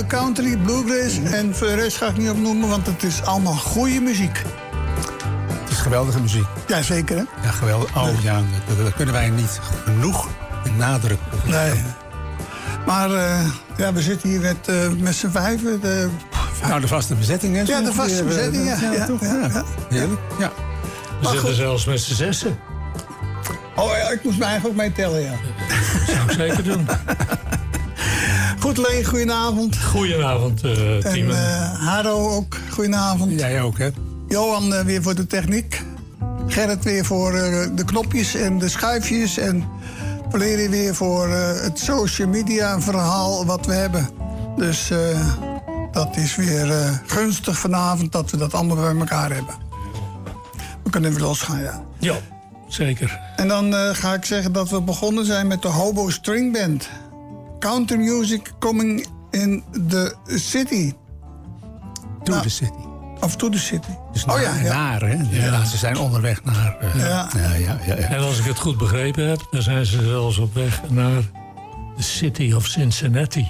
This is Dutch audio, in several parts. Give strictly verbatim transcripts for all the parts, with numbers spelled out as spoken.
country, bluegrass. En voor de rest ga ik niet opnoemen, want het is allemaal goede muziek. Het is geweldige muziek. Ja, zeker hè? Ja, geweldig. Oh ja, dat, dat kunnen wij niet genoeg nadruk op. Nee. Maar uh, ja, we zitten hier met, uh, met z'n vijven. De... Nou, de vaste bezetting, hè? Ja, de vaste uh, bezetting, ja. Ja, ja, toch? ja, Ja. ja. Heerlijk, ja. We zitten zelfs met z'n zessen. Oh ja, ik moest mij eigenlijk mee tellen, ja. Dat zou ik zeker doen. Goed, Leen, goedenavond. Goedenavond, uh, team. En uh, Haro ook, goedenavond. Jij ook, hè? Johan uh, weer voor de techniek. Gerrit weer voor uh, de knopjes en de schuifjes. En Valerie weer voor uh, het social media verhaal wat we hebben. Dus uh, dat is weer uh, gunstig vanavond dat we dat allemaal bij elkaar hebben. We kunnen weer losgaan, ja. Ja, zeker. En dan uh, ga ik zeggen dat we begonnen zijn met de Hobo String Band. Country music coming in the city. To nou, the city. Of to the city. Dus oh naar, ja, ja. naar hè? Ja. Ja, ze zijn onderweg naar... Uh, ja. Ja, ja, ja, ja. En als ik het goed begrepen heb, dan zijn ze zelfs op weg naar de city of Cincinnati.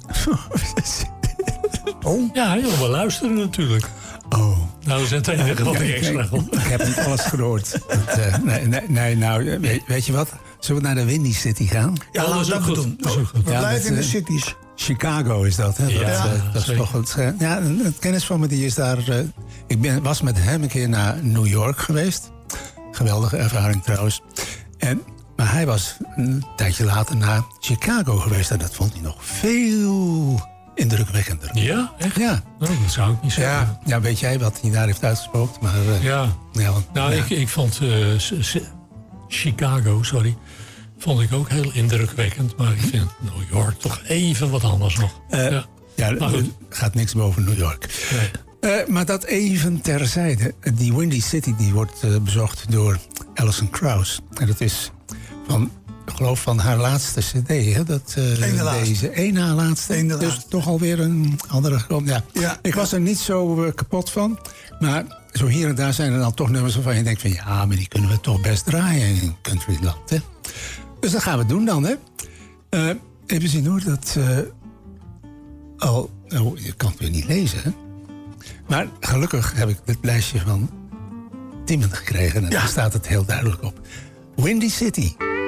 Oh? Ja, joh, we luisteren natuurlijk. Oh. Nou, dat is het enige wat Ja, ik ik, extra ik, vond. ik heb niet alles gehoord. Dat, uh, nee, nee, nee, nou, weet, weet je wat? Zullen we naar de Windy City gaan? Ja, dat is ook goed. doen. Dat is ook goed. We Ja, blijven dat, in de uh, cities. Chicago is dat, hè? Ja, dat, uh, dat is zeker. toch het, uh, ja, een, een kennis van me die is daar... Uh, ik ben, was met hem een keer naar New York geweest. Geweldige ervaring trouwens. En, maar hij was een tijdje later naar Chicago geweest. En dat vond hij nog veel indrukwekkender. Ja, echt? Ja. Nou, dat zou ik niet zeggen. Ja, ja, weet jij wat hij daar heeft uitgesproken? Maar, uh, Ja. ja, want, Nou, ja. ik, ik vond uh, C- C- Chicago, sorry, vond ik ook heel indrukwekkend. Maar ik vind New York toch even wat anders nog. Uh, ja, ja, maar er goed. gaat niks boven New York. Nee. Uh, maar dat even terzijde. Die Windy City die wordt uh, bezocht door Alison Krauss. En dat is van, ik geloof van haar laatste cd. Hè? Dat, uh, Eén de laatste. deze één na laatste. Eén de Dus laatste. toch alweer een andere grond. Ja. Ja. Ik was er niet zo uh, kapot van. Maar zo hier en daar zijn er dan toch nummers waarvan je denkt van... ja, maar die kunnen we toch best draaien in countryland. Hè? Dus dat gaan we doen dan, hè. Uh, even zien hoor, dat... Uh, al, oh, je kan het weer niet lezen, hè. Maar gelukkig heb ik het lijstje van Timon gekregen. En Ja. daar staat het heel duidelijk op. Windy City.